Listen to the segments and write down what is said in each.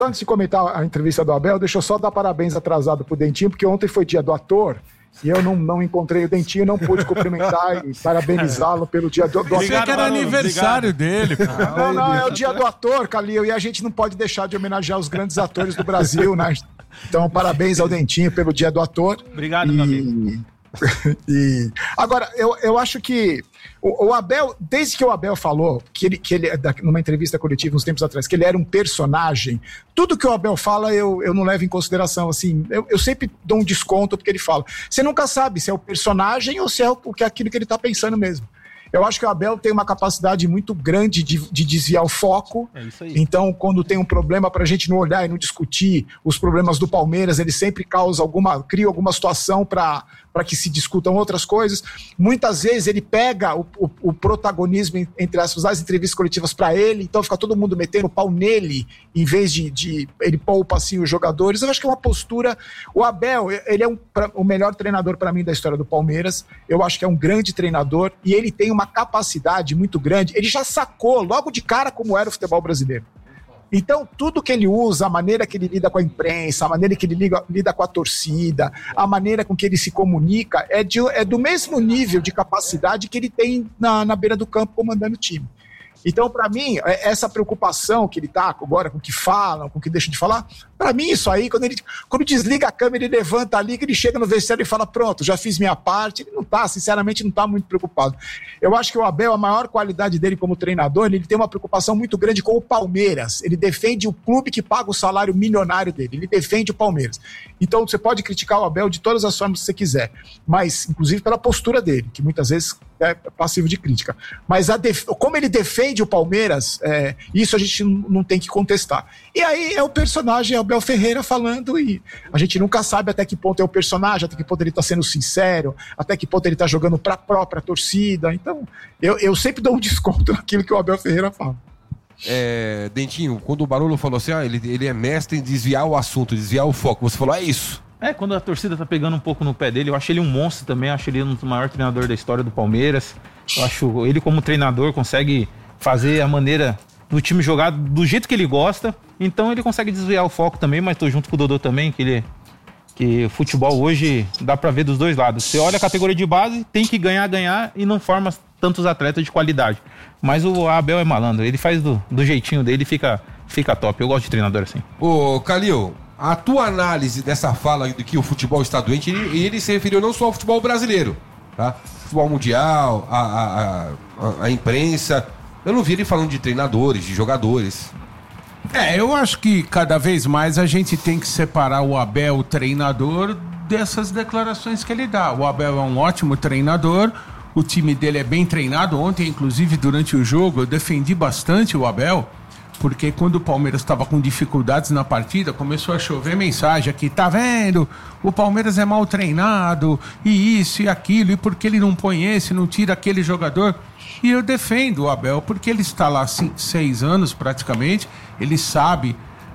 Antes de comentar a entrevista do Abel, deixa eu só dar parabéns atrasado pro Dentinho, porque ontem foi dia do ator e eu não encontrei o Dentinho, não pude cumprimentar e parabenizá-lo pelo dia do ator. Achei que era aniversário dele. Não, é o dia do ator, Calil, e a gente não pode deixar de homenagear os grandes atores do Brasil, né? Então, parabéns ao Dentinho pelo dia do ator. Obrigado, meu amigo. Agora, eu acho que o Abel, desde que o Abel falou que ele numa entrevista coletiva uns tempos atrás, que ele era um personagem, tudo que o Abel fala eu não levo em consideração, assim, eu sempre dou um desconto porque ele fala. Você nunca sabe se é o personagem ou se é aquilo que ele tá pensando mesmo. Eu acho que o Abel tem uma capacidade muito grande de desviar o foco. É isso aí. Então, quando tem um problema, pra gente não olhar e não discutir os problemas do Palmeiras, ele sempre cria alguma situação para que se discutam outras coisas. Muitas vezes ele pega o protagonismo, entre aspas, das entrevistas coletivas para ele, então fica todo mundo metendo o pau nele, em vez de ele poupa assim os jogadores. Eu acho que é uma postura. O Abel, ele é o melhor treinador para mim da história do Palmeiras. Eu acho que é um grande treinador e ele tem uma capacidade muito grande. Ele já sacou logo de cara como era o futebol brasileiro. Então, tudo que ele usa, a maneira que ele lida com a imprensa, a maneira que ele lida com a torcida, a maneira com que ele se comunica, é do mesmo nível de capacidade que ele tem na beira do campo comandando o time. Então, para mim, essa preocupação que ele tá agora com o que falam, com o que deixam de falar, para mim isso aí, quando desliga a câmera, ele levanta ali, que ele chega no vestiário e fala, pronto, já fiz minha parte. Ele sinceramente não tá muito preocupado. Eu acho que o Abel, a maior qualidade dele como treinador, ele tem uma preocupação muito grande com o Palmeiras. Ele defende o clube que paga o salário milionário dele, ele defende o Palmeiras. Então, você pode criticar o Abel de todas as formas que você quiser, mas, inclusive, pela postura dele, que muitas vezes é passivo de crítica. Mas como ele defende o Palmeiras, isso a gente não tem que contestar. E aí é o personagem, é o Abel Ferreira falando, e a gente nunca sabe até que ponto é o personagem, até que ponto ele está sendo sincero, até que ponto ele está jogando para a própria torcida. Então, eu sempre dou um desconto naquilo que o Abel Ferreira fala. Dentinho, quando o Barolo falou assim, ele é mestre em desviar o assunto, desviar o foco, você falou, é isso. Quando a torcida tá pegando um pouco no pé dele, eu acho ele um monstro também, eu acho ele um dos maiores treinadores da história do Palmeiras. Eu acho ele como treinador consegue fazer a maneira do time jogar do jeito que ele gosta, então ele consegue desviar o foco também, mas tô junto com o Dodô também, que futebol hoje dá pra ver dos dois lados. Você olha a categoria de base, tem que ganhar e não forma tantos atletas de qualidade. Mas o Abel é malandro, ele faz do jeitinho dele e fica top. Eu gosto de treinador assim. Ô, Calil, a tua análise dessa fala de que o futebol está doente, ele se referiu não só ao futebol brasileiro, tá? Futebol mundial, a imprensa. Eu não vi ele falando de treinadores, de jogadores. Eu acho que cada vez mais a gente tem que separar o Abel, o treinador, dessas declarações que ele dá. O Abel é um ótimo treinador, o time dele é bem treinado. Ontem, inclusive, durante o jogo, eu defendi bastante o Abel, porque quando o Palmeiras estava com dificuldades na partida, começou a chover mensagem aqui, tá vendo? O Palmeiras é mal treinado, e isso e aquilo, e por que ele não põe esse, não tira aquele jogador? E eu defendo o Abel, porque ele está lá 6 anos praticamente, ele sabe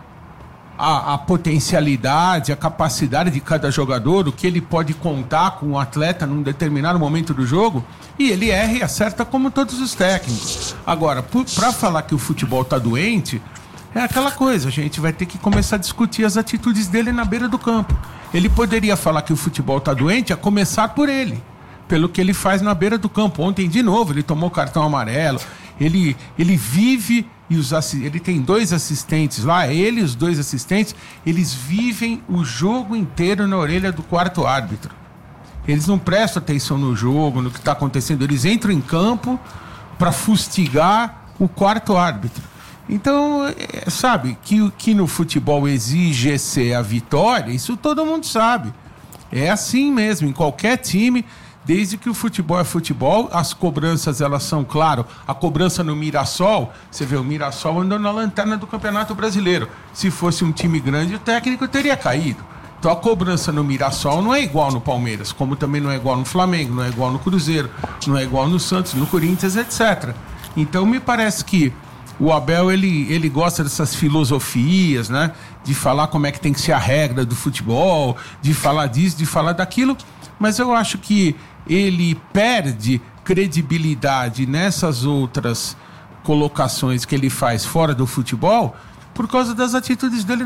a potencialidade, a capacidade de cada jogador, o que ele pode contar com o atleta num determinado momento do jogo, e ele erra e acerta como todos os técnicos. Agora, para falar que o futebol está doente, é aquela coisa, a gente vai ter que começar a discutir as atitudes dele na beira do campo. Ele poderia falar que o futebol está doente a começar por ele, pelo que ele faz na beira do campo. Ontem, de novo, ele tomou cartão amarelo, ele vive... ele tem 2 assistentes lá, ele e os 2 assistentes, eles vivem o jogo inteiro na orelha do quarto árbitro. Eles não prestam atenção no jogo, no que está acontecendo. Eles entram em campo para fustigar o quarto árbitro. Então, sabe, que no futebol exige ser a vitória, isso todo mundo sabe. É assim mesmo, em qualquer time... Desde que o futebol é futebol, as cobranças, elas são, claro, a cobrança no Mirassol, você vê o Mirassol andando na lanterna do Campeonato Brasileiro. Se fosse um time grande, o técnico teria caído. Então a cobrança no Mirassol não é igual no Palmeiras, como também não é igual no Flamengo, não é igual no Cruzeiro, não é igual no Santos, no Corinthians, etc. Então me parece que o Abel, ele gosta dessas filosofias, né? De falar como é que tem que ser a regra do futebol, de falar disso, de falar daquilo, mas eu acho que ele perde credibilidade nessas outras colocações que ele faz fora do futebol, por causa das atitudes dele